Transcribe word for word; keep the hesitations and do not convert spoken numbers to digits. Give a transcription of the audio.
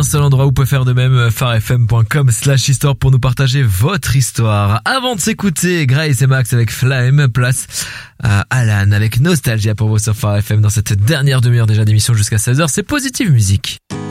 seul endroit où vous pouvez faire de même, farfm.com slash histoire pour nous partager votre histoire. Avant de s'écouter Grace et Max avec Flame, place à Alan avec Nostalgia pour vous sur Phare F M dans cette dernière demi-heure déjà d'émission jusqu'à seize heures. C'est Positive Musique.